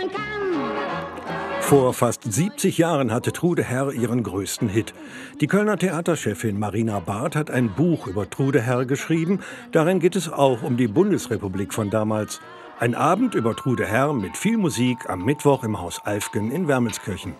spielen kann. Vor fast 70 Jahren hatte Trude Herr ihren größten Hit. Die Kölner Theaterchefin Marina Barth hat ein Buch über Trude Herr geschrieben. Darin geht es auch um die Bundesrepublik von damals. Ein Abend über Trude Herr mit viel Musik am Mittwoch im Haus Eifgen in Wermelskirchen.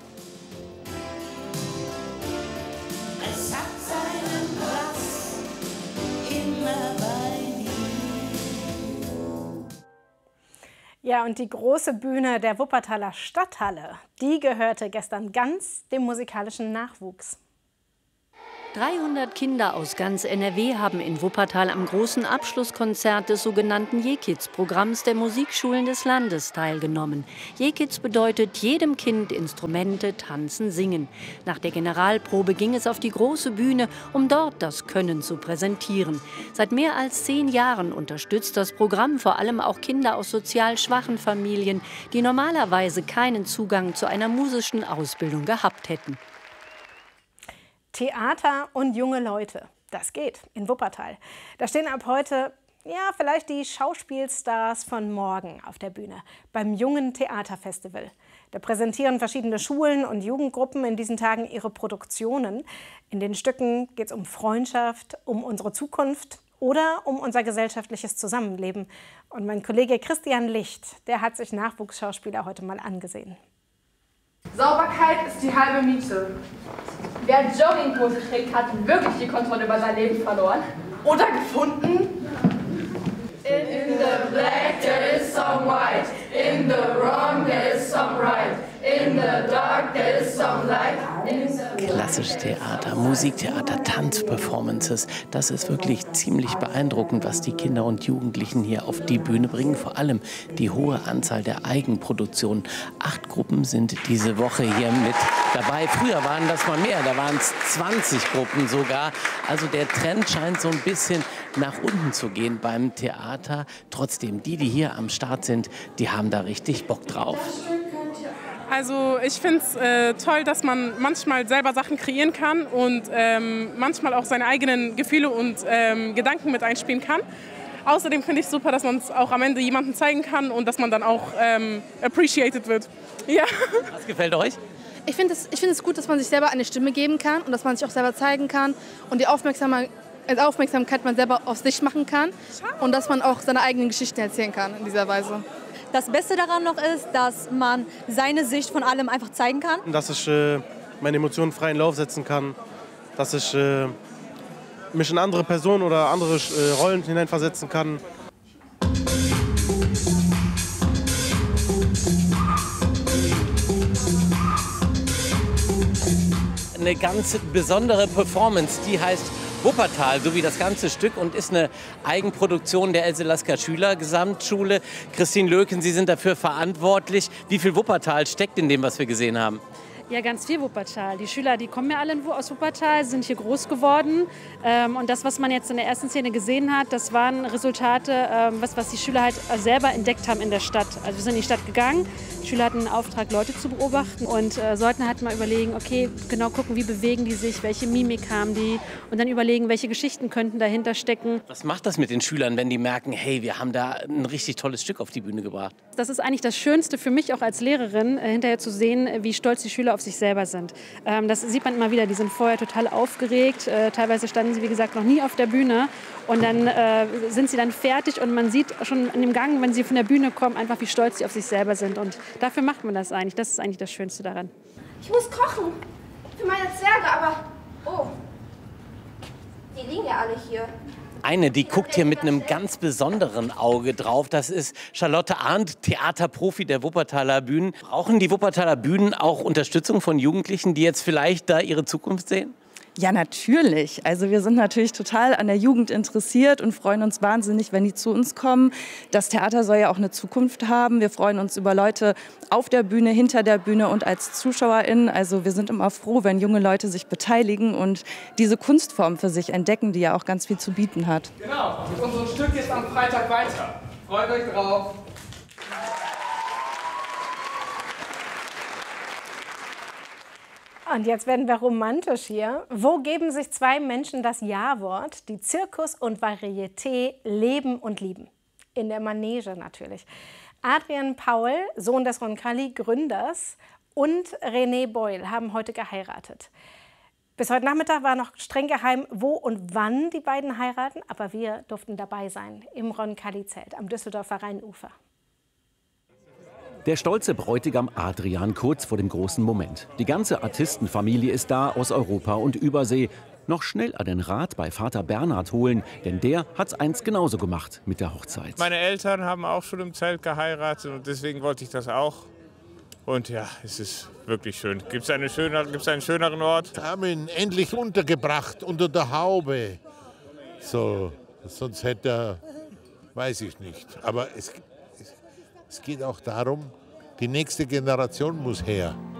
Es hat seinen Platz immer bei dir. Ja, und die große Bühne der Wuppertaler Stadthalle, die gehörte gestern ganz dem musikalischen Nachwuchs. 300 Kinder aus ganz NRW haben in Wuppertal am großen Abschlusskonzert des sogenannten Je-Kids-Programms der Musikschulen des Landes teilgenommen. Je-Kids bedeutet jedem Kind Instrumente, Tanzen, Singen. Nach der Generalprobe ging es auf die große Bühne, um dort das Können zu präsentieren. Seit mehr als 10 Jahren unterstützt das Programm vor allem auch Kinder aus sozial schwachen Familien, die normalerweise keinen Zugang zu einer musischen Ausbildung gehabt hätten. Theater und junge Leute, das geht in Wuppertal. Da stehen ab heute, ja, vielleicht die Schauspielstars von morgen auf der Bühne beim Jungen Theaterfestival. Da präsentieren verschiedene Schulen und Jugendgruppen in diesen Tagen ihre Produktionen. In den Stücken geht es um Freundschaft, um unsere Zukunft oder um unser gesellschaftliches Zusammenleben. Und mein Kollege Christian Licht, der hat sich Nachwuchsschauspieler heute mal angesehen. Sauberkeit ist die halbe Miete. Wer Jogginghose trägt, hat wirklich die Kontrolle über sein Leben verloren. Oder gefunden. In the black there is some white, in the wrong there is some right, in the dark there is some light. Klassisches Theater, Musiktheater, Tanzperformances, das ist wirklich ziemlich beeindruckend, was die Kinder und Jugendlichen hier auf die Bühne bringen. Vor allem die hohe Anzahl der Eigenproduktionen. 8 Gruppen sind diese Woche hier mit dabei. Früher waren das mal mehr, da waren es 20 Gruppen sogar. Also der Trend scheint so ein bisschen nach unten zu gehen beim Theater. Trotzdem, die hier am Start sind, die haben da richtig Bock drauf. Also ich finde es toll, dass man manchmal selber Sachen kreieren kann und manchmal auch seine eigenen Gefühle und Gedanken mit einspielen kann. Außerdem finde ich es super, dass man es auch am Ende jemandem zeigen kann und dass man dann auch appreciated wird. Ja. Was gefällt euch? Ich finde es gut, dass man sich selber eine Stimme geben kann und dass man sich auch selber zeigen kann und die Aufmerksamkeit man selber auf sich machen kann und dass man auch seine eigenen Geschichten erzählen kann in dieser Weise. Das Beste daran noch ist, dass man seine Sicht von allem einfach zeigen kann. Dass ich meine Emotionen frei in Lauf setzen kann, dass ich mich in andere Personen oder andere Rollen hineinversetzen kann. Eine ganz besondere Performance, die heißt Wuppertal, so wie das ganze Stück, und ist eine Eigenproduktion der Else Lasker Schüler Gesamtschule. Christine Löken, Sie sind dafür verantwortlich. Wie viel Wuppertal steckt in dem, was wir gesehen haben? Ja, ganz viel Wuppertal. Die Schüler, die kommen ja alle aus Wuppertal, sind hier groß geworden. Und das, was man jetzt in der ersten Szene gesehen hat, das waren Resultate, was die Schüler halt selber entdeckt haben in der Stadt. Also wir sind in die Stadt gegangen, die Schüler hatten einen Auftrag, Leute zu beobachten und sollten halt mal überlegen, okay, genau gucken, wie bewegen die sich, welche Mimik haben die und dann überlegen, welche Geschichten könnten dahinter stecken. Was macht das mit den Schülern, wenn die merken, hey, wir haben da ein richtig tolles Stück auf die Bühne gebracht? Das ist eigentlich das Schönste für mich auch als Lehrerin, hinterher zu sehen, wie stolz die Schüler auf sich selber sind. Das sieht man immer wieder, die sind vorher total aufgeregt, teilweise standen sie, wie gesagt, noch nie auf der Bühne und dann sind sie dann fertig und man sieht schon in dem Gang, wenn sie von der Bühne kommen, einfach wie stolz sie auf sich selber sind und dafür macht man das eigentlich, das ist eigentlich das Schönste daran. Ich muss kochen für meine Zwerge, aber oh, die liegen ja alle hier. Eine, die guckt hier mit einem ganz besonderen Auge drauf. Das ist Charlotte Arndt, Theaterprofi der Wuppertaler Bühnen. Brauchen die Wuppertaler Bühnen auch Unterstützung von Jugendlichen, die jetzt vielleicht da ihre Zukunft sehen? Ja, natürlich. Also wir sind natürlich total an der Jugend interessiert und freuen uns wahnsinnig, wenn die zu uns kommen. Das Theater soll ja auch eine Zukunft haben. Wir freuen uns über Leute auf der Bühne, hinter der Bühne und als ZuschauerInnen. Also wir sind immer froh, wenn junge Leute sich beteiligen und diese Kunstform für sich entdecken, die ja auch ganz viel zu bieten hat. Genau, mit unserem Stück jetzt am Freitag weiter. Freut euch drauf. Und jetzt werden wir romantisch hier. Wo geben sich 2 Menschen das Ja-Wort, die Zirkus und Varieté leben und lieben? In der Manege natürlich. Adrian Paul, Sohn des Roncalli-Gründers, und René Beul haben heute geheiratet. Bis heute Nachmittag war noch streng geheim, wo und wann die beiden heiraten, aber wir durften dabei sein im Roncalli-Zelt am Düsseldorfer Rheinufer. Der stolze Bräutigam Adrian kurz vor dem großen Moment. Die ganze Artistenfamilie ist da aus Europa und Übersee. Noch schnell einen Rat bei Vater Bernhard holen, denn der hat's einst genauso gemacht mit der Hochzeit. Meine Eltern haben auch schon im Zelt geheiratet und deswegen wollte ich das auch. Und ja, es ist wirklich schön. Gibt es einen schöneren Ort? Wir haben ihn endlich untergebracht, unter der Haube. So, sonst hätte er, weiß ich nicht. Aber es geht auch darum, die nächste Generation muss her.